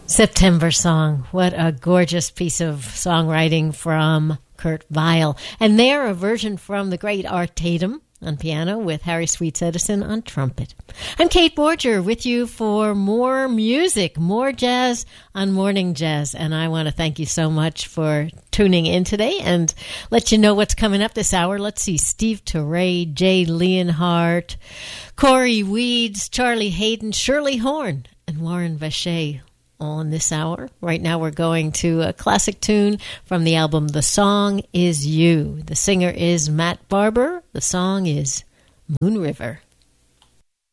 September Song. What a gorgeous piece of songwriting from Kurt Weill. And there, a version from the great Art Tatum on piano with Harry Sweets Edison on trumpet. I'm Kate Borger with you for more music, more jazz on Morning Jazz. And I want to thank you so much for tuning in today and let you know what's coming up this hour. Let's see, Steve Turre, Jay Leonhardt, Corey Weeds, Charlie Hayden, Shirley Horn, and Warren Vacher on this hour. Right now we're going to a classic tune from the album The Song Is You. The singer is Matt Barber. The song is Moon River.